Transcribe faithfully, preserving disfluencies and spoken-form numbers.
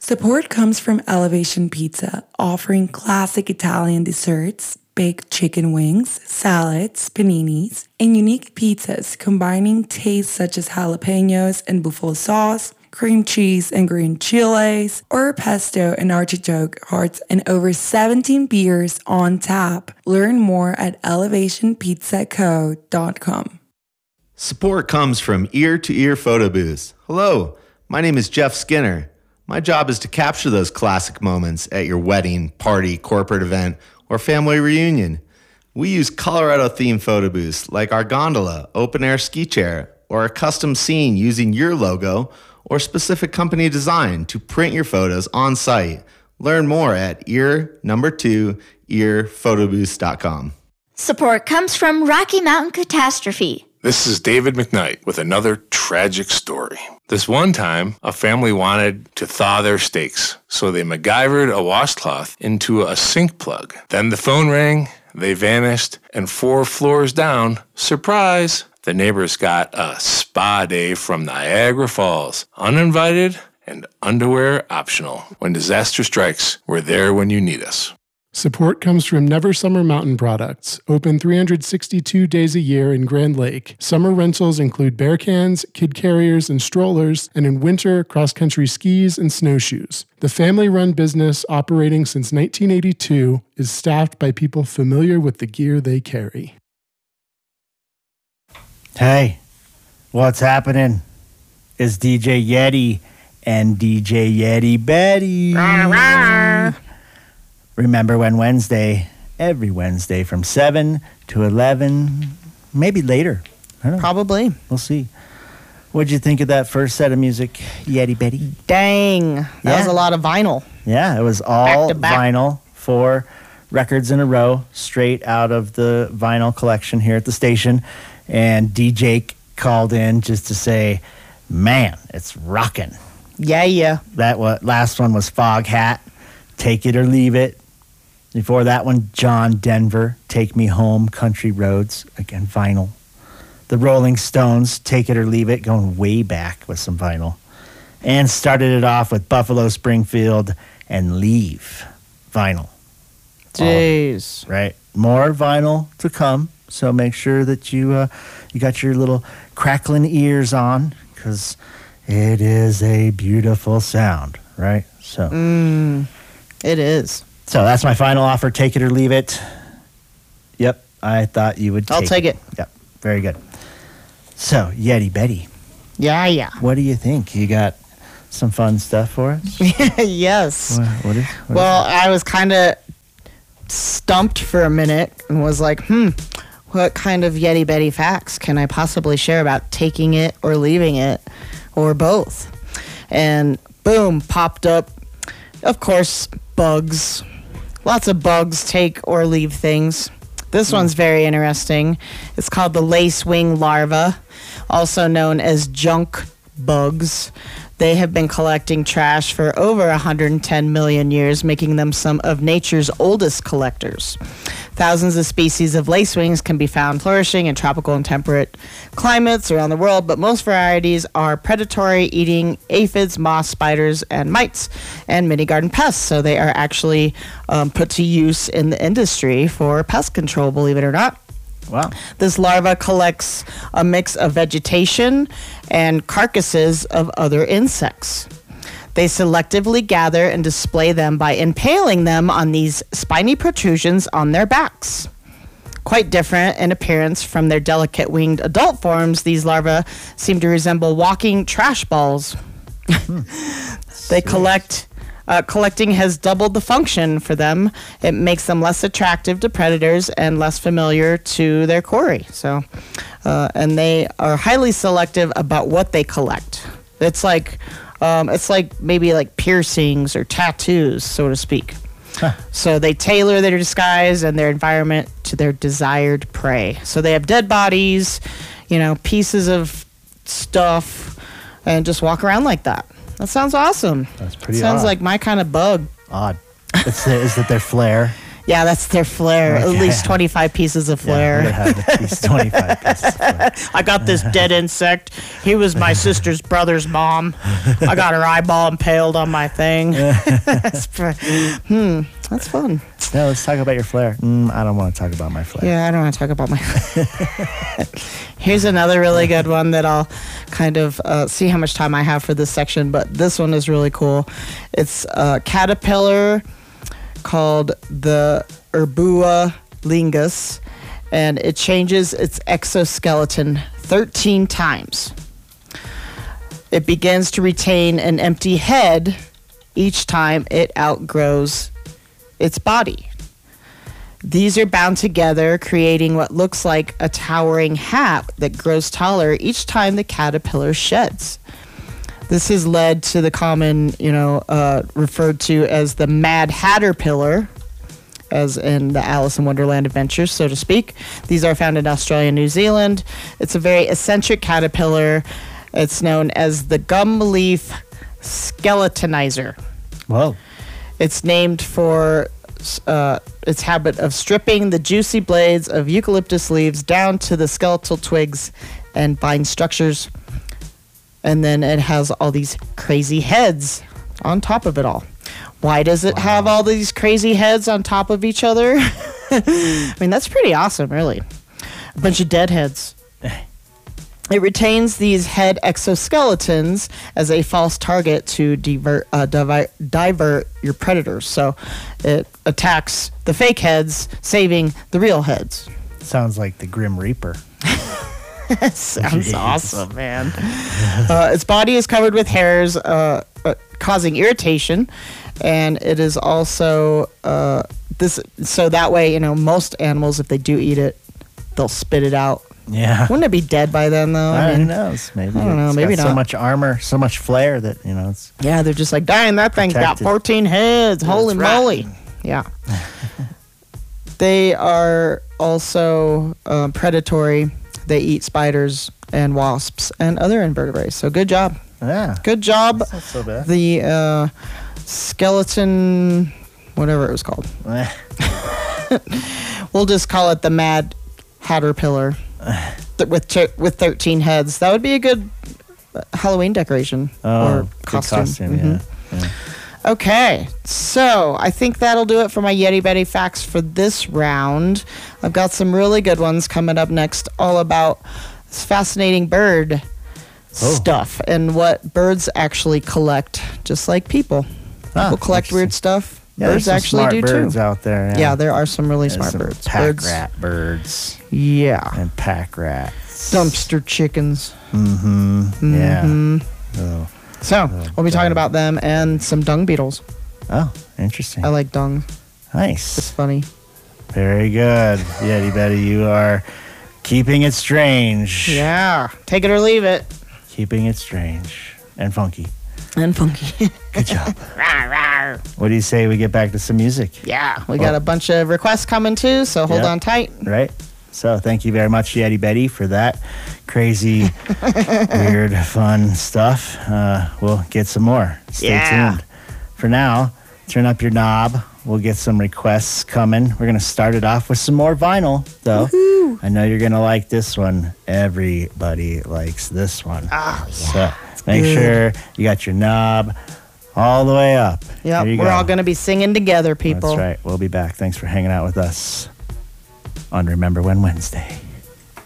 Support comes from Elevation Pizza, offering classic Italian desserts, baked chicken wings, salads, paninis, and unique pizzas combining tastes such as jalapenos and buffalo sauce, cream cheese and green chilies, or pesto and artichoke hearts, and over seventeen beers on tap. Learn more at elevation pizza co dot com. Support comes from Ear to Ear Photo Booths. Hello, my name is Jeff Skinner. My job is to capture those classic moments at your wedding, party, corporate event, or family reunion. We use Colorado-themed photo booths like our gondola, open-air ski chair, or a custom scene using your logo or specific company design to print your photos on site. Learn more at ear number two ear photo booths dot com. Support comes from Rocky Mountain Catastrophe. This is David McKnight with another tragic story. This one time, a family wanted to thaw their steaks, so they MacGyvered a washcloth into a sink plug. Then the phone rang, they vanished, and four floors down, surprise, the neighbors got a spa day from Niagara Falls, uninvited and underwear optional. When disaster strikes, we're there when you need us. Support comes from Never Summer Mountain Products, open three hundred sixty-two days a year in Grand Lake. Summer rentals include bear cans, kid carriers, and strollers, and in winter, cross-country skis and snowshoes. The family-run business, operating since nineteen eighty-two, is staffed by people familiar with the gear they carry. Hey, what's happening? It's D J Yeti and D J Yeti Betty. Rah, rah. Remember when Wednesday, every Wednesday from seven to eleven, maybe later. I don't know. Probably. We'll see. What'd you think of that first set of music, Yeti Betty? Dang. That Yeah. was a lot of vinyl. Yeah, it was all Back to back. vinyl, four records in a row, straight out of the vinyl collection here at the station. And D J called in just to say, man, it's rocking. Yeah, yeah. That what last one was Fog Hat, Take It or Leave It. Before that one, John Denver, Take Me Home, Country Roads, again, vinyl. The Rolling Stones, Take It or Leave It, going way back with some vinyl. And started it off with Buffalo Springfield and Leave, vinyl. Jeez. All, right. More vinyl to come, so make sure that you uh, you got your little crackling ears on, because it is a beautiful sound, right? So, Mm, it is. so that's my final offer. Take it or leave it. Yep, I thought you would. Take I'll take it. Yep, very good. So, Yeti Betty, Yeah, yeah. what do you think? You got some fun stuff for us? Yes. What, what is? What Well, is I was kind of stumped for a minute and was like, hmm, what kind of Yeti Betty facts can I possibly share about taking it or leaving it or both? And boom, popped up, of course, bugs. Lots of bugs take or leave things. This mm. one's very interesting. It's called the lacewing larva, also known as junk bugs. They have been collecting trash for over one hundred ten million years, making them some of nature's oldest collectors. Thousands of species of lacewings can be found flourishing in tropical and temperate climates around the world, but most varieties are predatory, eating aphids, moths, spiders, and mites, and mini garden pests. So they are actually um, put to use in the industry for pest control, believe it or not. Wow. This larva collects a mix of vegetation and carcasses of other insects. They selectively gather and display them by impaling them on these spiny protrusions on their backs. Quite different in appearance from their delicate winged adult forms, these larvae seem to resemble walking trash balls. They collect... Uh, collecting has doubled the function for them. It makes them less attractive to predators and less familiar to their quarry. So, uh, and they are highly selective about what they collect. It's like, um, it's like maybe like piercings or tattoos, so to speak. Huh. So they tailor their disguise and their environment to their desired prey. So they have dead bodies, you know, pieces of stuff, and just walk around like that. That sounds awesome. That's pretty Sounds odd. like my kind of bug. Odd. It's the, is it their flair? Yeah, that's their flair. Okay. At least twenty-five pieces of flair. Yeah, they have at least twenty-five pieces of flair. I got this dead insect. He was my sister's brother's mom. I got her eyeball impaled on my thing. that's, pr- hmm, that's fun. No, let's talk about your flair. Mm, I don't want to talk about my flair. Yeah, I don't want to talk about my. Here's another really good one that I'll kind of uh, see how much time I have for this section, but this one is really cool. It's a caterpillar called the Erbua lingus, and it changes its exoskeleton thirteen times. It begins to retain an empty head each time it outgrows its body. These are bound together, creating what looks like a towering hat that grows taller each time the caterpillar sheds. This has led to the common, you know, uh, referred to as the Mad Hatterpillar, as in the Alice in Wonderland adventures, so to speak. These are found in Australia and New Zealand. It's a very eccentric caterpillar. It's known as the gum leaf skeletonizer. Whoa. It's named for uh, its habit of stripping the juicy blades of eucalyptus leaves down to the skeletal twigs and vine structures. And then it has all these crazy heads on top of it all. Why does it wow. have all these crazy heads on top of each other? I mean, that's pretty awesome, really. A bunch of dead heads. It retains these head exoskeletons as a false target to divert, uh, divi- divert your predators. So it attacks the fake heads, saving the real heads. Sounds like the Grim Reaper. Sounds Jeez. awesome, man. Uh, its body is covered with hairs, uh, uh, causing irritation, and it is also uh, this. So that way, you know, most animals, if they do eat it, they'll spit it out. Yeah. Wouldn't it be dead by then, though? I I mean, who knows? Maybe. I don't know. It's Maybe got not. So much armor, so much flair that you know it's. Yeah, they're just like, dang, that thing's got Protected. fourteen heads. Holy That's moly! Yeah. They are also um, predatory. They eat spiders and wasps and other invertebrates. So good job. Yeah. Good job. That's not so bad. The uh, skeleton, whatever it was called. We'll just call it the Mad Hatterpillar th- with ch- with thirteen heads. That would be a good Halloween decoration Oh, or good costume. costume, Mhm. yeah. yeah. Okay, so I think that'll do it for my Yeti Betty facts for this round. I've got some really good ones coming up next, all about this fascinating bird Oh. stuff and what birds actually collect, just like people. Ah, People collect interesting. weird stuff. Yeah, there's birds some actually smart do birds too. out there. Yeah, Yeah, there are some really There's smart some birds. Pack birds. rat birds Yeah. and pack rats. Dumpster chickens. Mm-hmm. Yeah. Oh. So, we'll be talking dung. about them and some dung beetles. oh, interesting. I like dung. It's Nice. funny. Very good, Yeti Betty. You are keeping it strange. Yeah. Take it or leave it. Keeping it strange and funky. And funky. Good job. Rawr, rawr. What do you say we get back to some music? Yeah, we got a bunch of requests coming too, so hold Yeah. on tight. Right? So thank you very much, Yeti Betty, for that crazy, weird, fun stuff. Uh, we'll get some more. Stay Yeah. tuned. For now, turn up your knob. We'll get some requests coming. We're going to start it off with some more vinyl, though. Woohoo. I know you're going to like this one. Everybody likes this one. Oh, yeah. So make good. sure you got your knob all the way up. Yep, Here you we're go. all going to be singing together, people. That's right. We'll be back. Thanks for hanging out with us on Remember When Wednesday.